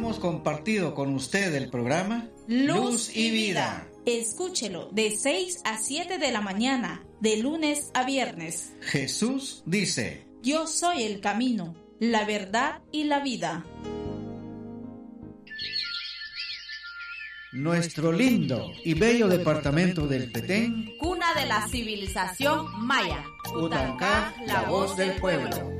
hemos compartido con usted el programa Luz y Vida. Escúchelo de 6 a 7 de la mañana, de lunes a viernes. Jesús dice: Yo soy el camino, la verdad y la vida. Nuestro lindo y bello departamento del Petén, cuna de la civilización maya. Utancá, la voz del pueblo.